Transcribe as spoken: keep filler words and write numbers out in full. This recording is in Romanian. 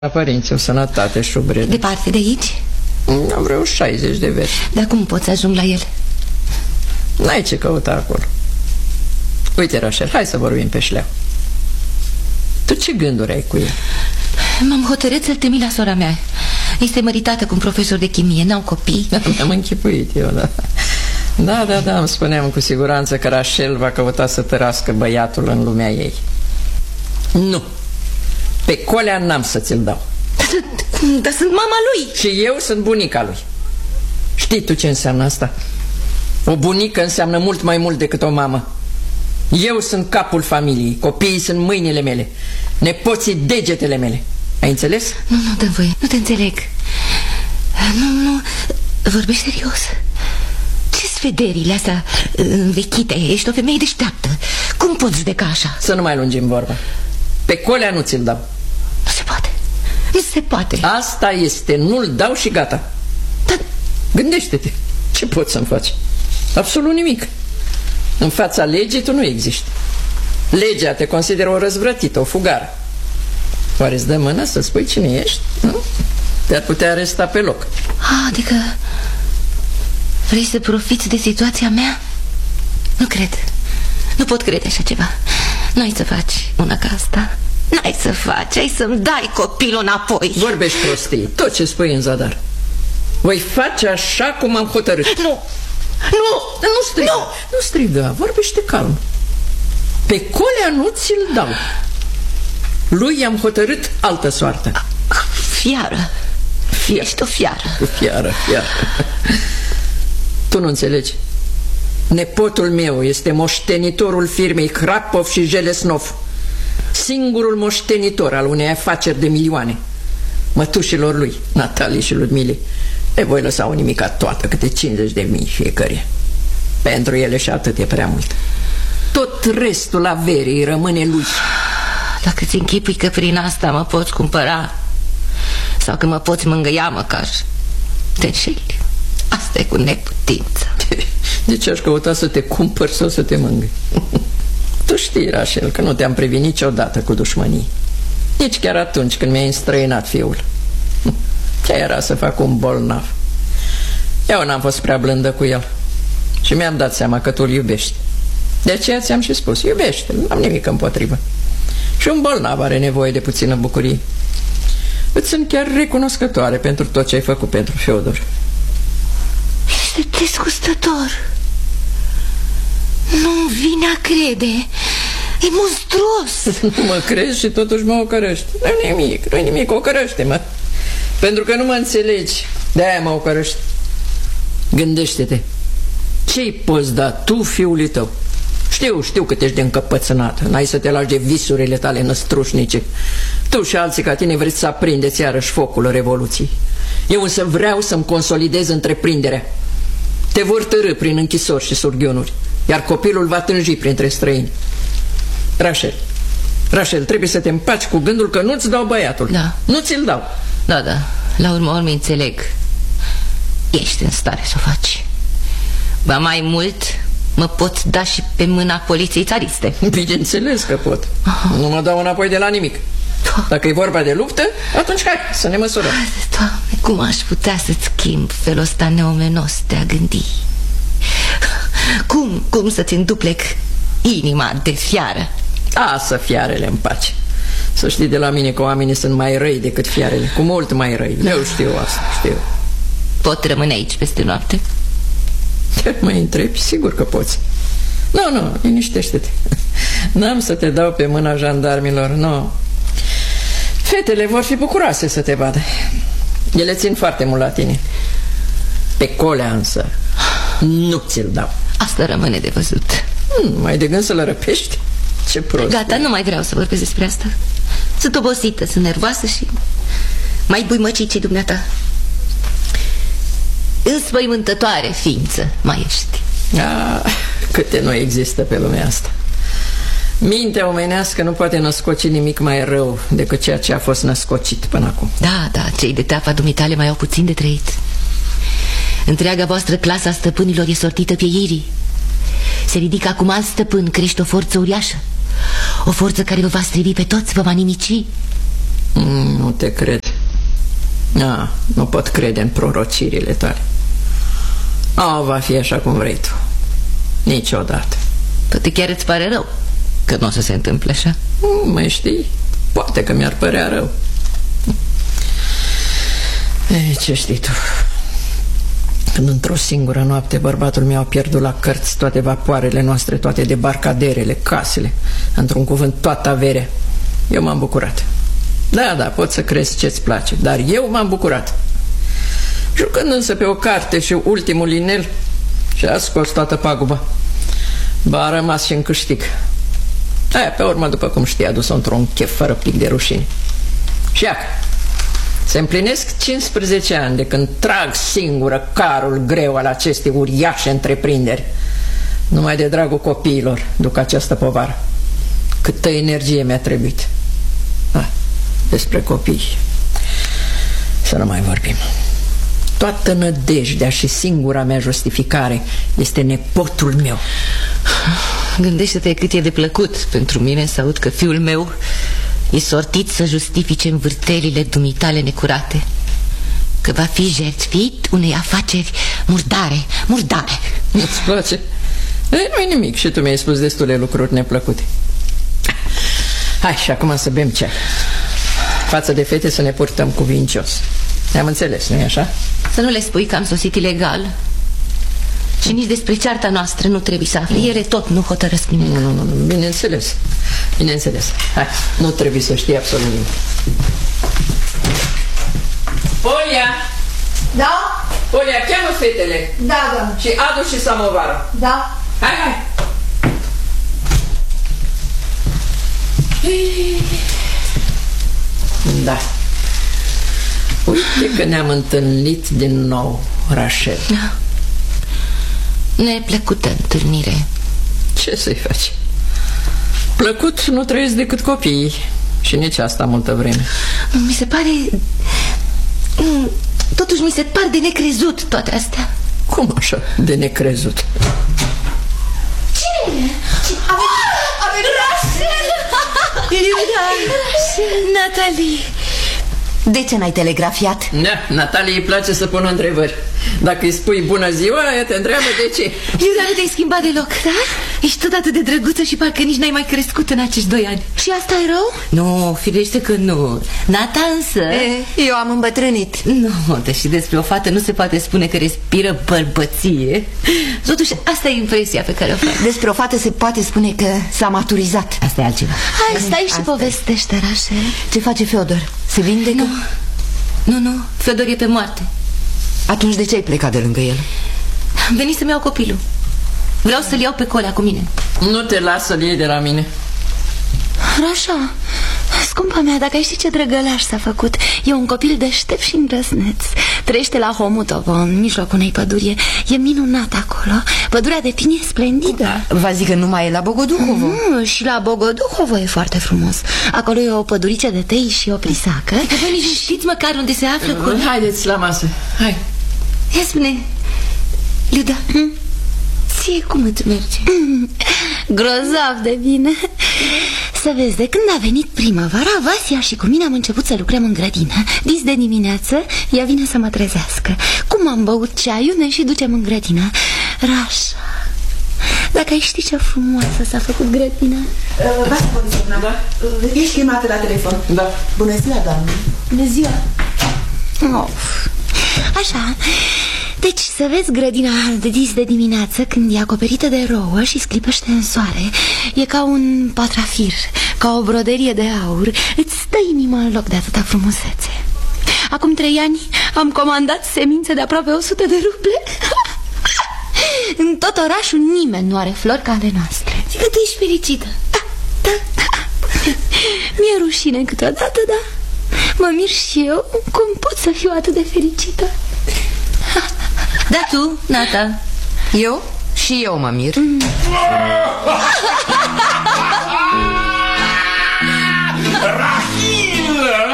La părinți, o sănătate și ubrele. Departe de aici? Am vreo șaizeci de verzi. Dar cum pot să ajung la el? N-ai ce căuta acolo. Uite, Rachel, hai să vorbim pe șleau. Tu ce gânduri ai cu el? M-am hotărât să-l trimit la sora mea. Este măritată cu un profesor de chimie, n-au copii. Mi-am închipuit eu, da. Da, da, da, îmi spuneam cu siguranță că Rachel va căuta să tărască băiatul în lumea ei. Nu. Pe Colea n-am să ți-l dau. Dar sunt mama lui. Și eu sunt bunica lui. Știi tu ce înseamnă asta? O bunică înseamnă mult mai mult decât o mamă. Eu sunt capul familiei, copiii sunt mâinile mele, nepoții degetele mele. Ai înțeles? Nu, nu, dă voie, nu te înțeleg. Nu, nu, vorbești serios. Ce-s vederile astea învechite? Ești o femeie deșteaptă. Cum poți judeca așa? Să nu mai lungim vorba. Pe Colea nu ți-l dau. Nu se poate, nu se poate. Asta este, nu-l dau și gata. Dar... gândește-te, ce poți să-mi faci? Absolut nimic. În fața legii tu nu existi. Legea te consideră o răzvrătită, o fugară. Oare îți dă mână să spui cine ești? Nu? Te-ar putea aresta pe loc. A, adică vrei să profiți de situația mea? Nu cred. Nu pot crede așa ceva. N-ai să faci una ca asta. N-ai să faci, ai să-mi dai copilul înapoi. Vorbești prostii, tot ce spui în zadar. Voi face așa cum am hotărât. Nu, nu, nu striga, nu, nu striga, vorbește calm. Pe Colea nu ți-l dau. Lui i-am hotărât altă soartă. Fiară, fiară. Ești o fiară. Fiară, fiară. Tu nu înțelegi. Nepotul meu este moștenitorul firmei Krapov și Jelesnov, singurul moștenitor al unei afaceri de milioane. Mătușilor lui, Natalie și Ludmile, le voi lăsa o nimica toată, câte cincizeci de mii fiecare. Pentru ele și atât e prea mult. Tot restul averii rămâne lui. Dacă ți închipui că prin asta mă poți cumpăra sau că mă poți mângâia măcar, te înșeli. Asta e cu neputință. De ce aș căuta să te cumpăr sau să te mângâi? Tu știi, Rachel, că nu te-am privit niciodată cu dușmănii. Nici chiar atunci când mi-ai înstrăinat fiul. Ce era să fac un bolnav? Eu n-am fost prea blândă cu el și mi-am dat seama că tu îl iubești. De aceea ți-am și spus, iubește-l, n-am nimic împotrivă. Și un bolnav are nevoie de puțină bucurie. Îți sunt chiar recunoscătoare pentru tot ce ai făcut pentru Feodor. Este dezgustător. Nu-mi vine a crede. E monstruos. Nu mă crezi și totuși mă ocărăști. Nu-i nimic, nu-i nimic, ocărăște-mă. Pentru că nu mă înțelegi. De-aia mă ocărăști. Gândește-te. Ce-i poți da tu fiului tău? Știu, știu că ești de încăpățânat. N-ai să te lași de visurile tale năstrușnice. Tu și alții ca tine vreți să aprindeți iarăși focul revoluției. Eu însă vreau să-mi consolidez întreprinderea. Te vor târî prin închisori și surghiunuri, iar copilul va tânji printre străini. Rachel, Rachel, trebuie să te împaci cu gândul că nu-ți dau băiatul. Da. Nu ți-l dau. Da, da, la urmă urmă înțeleg. Ești în stare să o faci. Ba mai mult, mă pot da și pe mâna poliției țariste. Bineînțeles că pot. Aha. Nu mă dau înapoi de la nimic. Doamne. Dacă e vorba de luptă, atunci hai să ne măsurăm. Doamne, cum aș putea să-ți schimb felul ăsta neomenos de a gândi? Cum, cum să-ți înduplec inima de fiară? Lasă fiarele în pace. Să știi de la mine că oamenii sunt mai răi decât fiarele. Cu mult mai răi. Eu știu asta, știu. Pot rămâne aici peste noapte? Chiar mă întrebi? Sigur că poți. Nu, nu, liniștește-te. N-am să te dau pe mâna jandarmilor, nu. Fetele vor fi bucuroase să te vadă. Ele țin foarte mult la tine. Pe Colea însă nu ți-l dau. Asta rămâne de văzut. hmm, Mai de gând să-l răpești? Ce prost. Gata, nu mai vreau să vorbesc despre asta. Sunt obosită, sunt nervoasă și mai buimăcii dumneata. Înspăimântătoare ființă mai ești. Ah, câte nu există pe lumea asta. Mintea omenească nu poate născoci nimic mai rău decât ceea ce a fost născocit până acum. Da, da, cei de teapa dumitale mai au puțin de trăit. Întreaga voastră clasă a stăpânilor e sortită pieirii. Se ridică acum alt stăpân, crește o forță uriașă. O forță care vă va strivi pe toți, vă va nimici. Mm, nu te cred. Ah, nu pot crede în prorocirile tale. Oh, va fi așa cum vrei tu. Niciodată. Poate chiar îți pare rău că nu o să se întâmple așa. Mm, mai știi? Poate că mi-ar părea rău. Ei, ce știi tu? Când într-o singură noapte bărbatul meu a pierdut la cărți toate vapoarele noastre, toate debarcaderele, casele, într-un cuvânt toată averea, eu m-am bucurat. Da, da, pot să crezi ce-ți place, dar eu m-am bucurat. Jucând însă pe o carte și ultimul inel, și-a scos toată paguba. Ba, a rămas și în câștig. Aia, pe urmă, după cum știi, a dus-o într-un chef fără pic de rușine. Și iacă, se împlinesc cincisprezece ani de când trag singură carul greu al acestei uriașe întreprinderi. Numai de dragul copiilor duc această povară. Câtă energie mi-a trebuit. Ah, despre copii să nu mai vorbim. Toată nădejdea și singura mea justificare este nepotul meu. Gândește-te cât e de plăcut pentru mine să aud că fiul meu e sortit să justifice învârtelile dumitale necurate, că va fi jertfit unei afaceri murdare, murdare. Îți place? Ei, nu-i nimic, și tu mi-ai spus destule lucruri neplăcute. Hai, și acum să bem ceai. Față de fete să ne purtăm cuvincios. Ne-am înțeles, nu-i așa? Să nu le spui că am sosit ilegal. Și nici despre cearta noastră nu trebuie să afli. Ele tot nu hotărăsc nimic. Nu, nu, nu, bineînțeles. Bineînțeles. Hai, nu trebuie să știi absolut nimic. Polia! Da? Polia, cheamă fetele. Da, doamnă. Și adu și samovarul. Da. Hai, hai. Da. Uite că ne-am întâlnit din nou, Rachel. Da. Neplăcută întâlnire. Ce să-i faci? Plăcut nu trăiesc decât copiii. Și nici asta multă vreme. Mi se pare... Totuși mi se par de necrezut toate astea. Cum așa de necrezut? Cine e? A venit Rachel! Natalie! De ce n-ai telegrafiat? Da, Natalie îi place să pună întrebări. Dacă îi spui bună ziua, ea te întreabă de ce. Iulia, nu te-ai schimbat deloc, da? Ești tot atât de drăguță și parcă nici n-ai mai crescut în acești doi ani. Și asta e rău? Nu, firește că nu. Nata însă... E, eu am îmbătrânit. Nu, deși despre o fată nu se poate spune că respiră bărbăție. Totuși, asta e impresia pe care o fac. Despre o fată se poate spune că s-a maturizat. Asta e altceva. Hai, stai și povestește, Rachel. Ce face Feodor? Se vindecă? Nu, nu, nu, Feodor e pe moarte. Atunci de ce ai plecat de lângă el? Am venit să-mi iau copilul. Vreau să-l iau pe Colea cu mine. Nu te las să-l iei de la mine. Rașa, scumpa mea, dacă ai ști ce drăgălaș s-a făcut. E un copil deștept și îndrăzneț. Trăiește la Homutovo, în mijlocul unei păduri. E minunat acolo. Pădurea de pini e splendidă. Va zic că nu mai e la Bogoduhovo. Mm, și la Bogoduhovo e foarte frumos. Acolo e o păduriță de tei și o plisacă. Că voi nici nu știți măcar unde se află Colea. Haideți la masă, hai. Ia spune, Luda, hm? Ție cum îți merge? Mm, grozav de bine. Să vezi, de când a venit primăvara, Vasia și cu mine am început să lucrăm în grădină. Dis de dimineață, ea vine să mă trezească. Cum am băut ceaiul, ne și ducem în grădină. Rașa, dacă ai ști ce frumoasă s-a făcut grădina. uh, Vasia Borisovna, da? uh, Ești chemată la telefon. Da. Bună ziua, doamne. Bună ziua. Of. Așa. Deci să vezi grădina de dis de dimineață, când e acoperită de rouă și sclipește în soare. E ca un patrafir, ca o broderie de aur. Îți stă inima în loc de atâta frumusețe. Acum trei ani am comandat semințe de aproape o sută de ruble. În tot orașul nimeni nu are flori ca ale noastre. Zic că tu ești fericită. Da, da. Mi-e rușine câteodată, da. Mă mir și eu cum pot să fiu atât de fericită. Da, tu, Nata? Eu? Și eu mă mir. mm.